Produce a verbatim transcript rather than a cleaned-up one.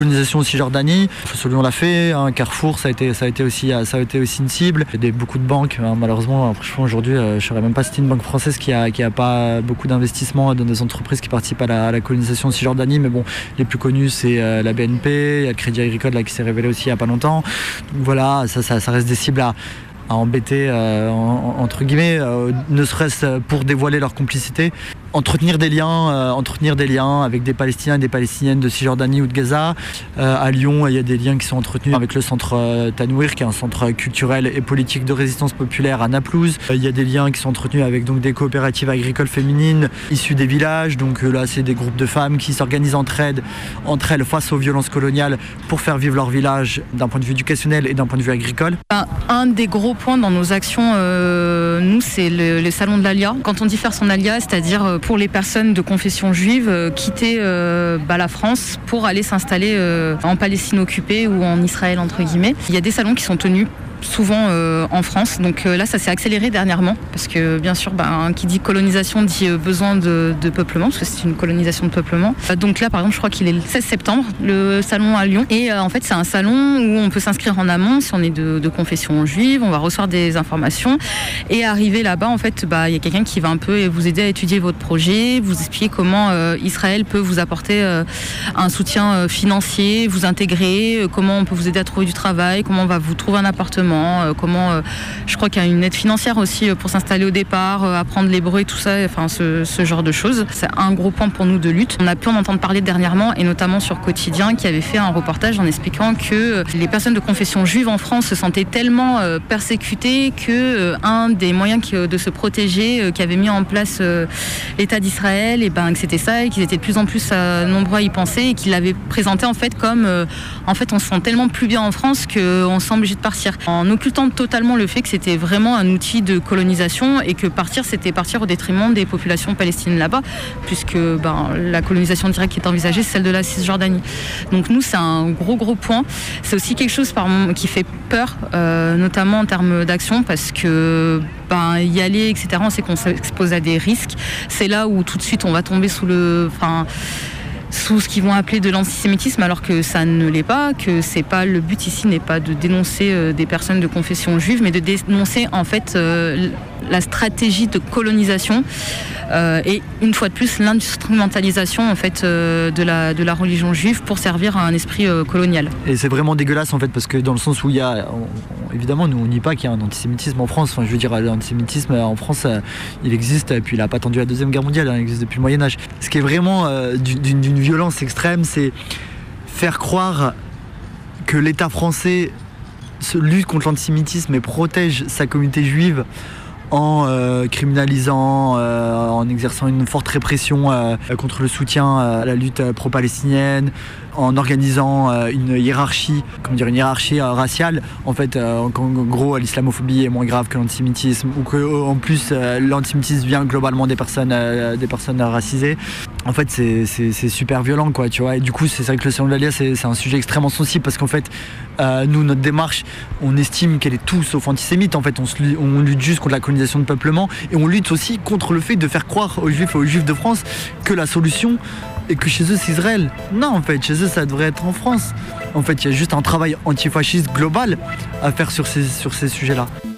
Colonisation Cisjordanie, on l'a fait, hein, Carrefour, ça a été, ça a été aussi, ça a été aussi une cible. Il y a des, beaucoup de banques, hein, malheureusement, franchement aujourd'hui, euh, je ne saurais même pas citer une banque française qui a, qui a pas beaucoup d'investissements dans des entreprises qui participent à la, à la colonisation de Cisjordanie, mais bon, les plus connus c'est euh, la B N P, il y a le Crédit Agricole là, qui s'est révélé aussi il n'y a pas longtemps. Donc voilà, ça, ça, ça reste des cibles à à embêter, euh, en, entre guillemets, euh, ne serait-ce pour dévoiler leur complicité. Entretenir des liens, euh, entretenir des liens avec des Palestiniens et des Palestiniennes de Cisjordanie ou de Gaza. Euh, à Lyon, il y a des liens qui sont entretenus avec le centre euh, Tanouir, qui est un centre culturel et politique de résistance populaire à Naplouse. Euh, il y a des liens qui sont entretenus avec donc, des coopératives agricoles féminines issues des villages. Donc euh, là, c'est des groupes de femmes qui s'organisent entre elles, entre elles face aux violences coloniales pour faire vivre leur village d'un point de vue éducationnel et d'un point de vue agricole. Un, un des gros points dans nos actions, euh, nous, c'est le, le salon de l'Alia. Quand on dit faire son Alia, c'est-à-dire euh, pour les personnes de confession juive, euh, quitter euh, bah, la France pour aller s'installer euh, en Palestine occupée ou en Israël, entre guillemets. Il y a des salons qui sont tenus souvent euh, en France, donc euh, là ça s'est accéléré dernièrement parce que bien sûr bah, qui dit colonisation dit euh, besoin de, de peuplement, parce que c'est une colonisation de peuplement. Euh, donc là par exemple je crois qu'il est le seize septembre, le salon à Lyon, et euh, en fait c'est un salon où on peut s'inscrire en amont si on est de, de confession juive, on va recevoir des informations et arriver là-bas en fait bah, il y a quelqu'un qui va un peu vous aider à étudier votre projet, vous expliquer comment euh, Israël peut vous apporter euh, un soutien euh, financier, vous intégrer, euh, comment on peut vous aider à trouver du travail, comment on va vous trouver un appartement, comment, euh, je crois qu'il y a une aide financière aussi pour s'installer au départ, euh, apprendre l'hébreu et tout ça, enfin ce, ce genre de choses. C'est un gros point pour nous de lutte. On a pu en entendre parler dernièrement, et notamment sur Quotidien, qui avait fait un reportage en expliquant que les personnes de confession juive en France se sentaient tellement euh, persécutées que euh, un des moyens qui, de se protéger euh, qu'avait mis en place euh, l'État d'Israël, et ben que c'était ça, et qu'ils étaient de plus en plus euh, nombreux à y penser, et qu'ils l'avaient présenté en fait comme euh, en fait on se sent tellement plus bien en France qu'on se sent obligé de partir. En occultant totalement le fait que c'était vraiment un outil de colonisation et que partir, c'était partir au détriment des populations palestiniennes là-bas, puisque ben, la colonisation directe qui est envisagée, c'est celle de la Cisjordanie. Donc nous, c'est un gros gros point. C'est aussi quelque chose par moment qui fait peur, euh, notamment en termes d'action, parce que ben, y aller, et cetera, on sait qu'on s'expose à des risques. C'est là où tout de suite on va tomber sous le... Enfin, sous ce qu'ils vont appeler de l'antisémitisme, alors que ça ne l'est pas, que c'est pas le but ici n'est pas de dénoncer euh, des personnes de confession juive, mais de dénoncer en fait euh, la stratégie de colonisation euh, et une fois de plus l'instrumentalisation en fait euh, de la de la religion juive pour servir à un esprit euh, colonial. Et c'est vraiment dégueulasse en fait, parce que dans le sens où il y a, on, on, évidemment nous on nie pas qu'il y a un antisémitisme en France. Enfin je veux dire, l'antisémitisme en France euh, il existe, et puis il n'a pas attendu la deuxième guerre mondiale, hein, il existe depuis le Moyen Âge. Ce qui est vraiment euh, d'une, d'une violence extrême, c'est faire croire que l'État français se lutte contre l'antisémitisme et protège sa communauté juive en euh, criminalisant, euh, en exerçant une forte répression euh, contre le soutien à la lutte pro-palestinienne, en organisant euh, une hiérarchie, comment dire, une hiérarchie euh, raciale, en fait, euh, qu'en gros l'islamophobie est moins grave que l'antisémitisme, ou qu'en plus euh, l'antisémitisme vient globalement des personnes, euh, des personnes racisées. En fait, c'est, c'est, c'est super violent, quoi, tu vois. Et du coup, c'est vrai que le salon de l'Alia, c'est, c'est un sujet extrêmement sensible, parce qu'en fait, euh, nous, notre démarche, on estime qu'elle est tout sauf antisémite. En fait, on, se, on lutte juste contre la colonisation de peuplement, et on lutte aussi contre le fait de faire croire aux Juifs et aux Juifs de France que la solution et que chez eux c'est Israël. Non, en fait, chez eux ça devrait être en France. En fait, il y a juste un travail antifasciste global à faire sur ces, sur ces sujets-là.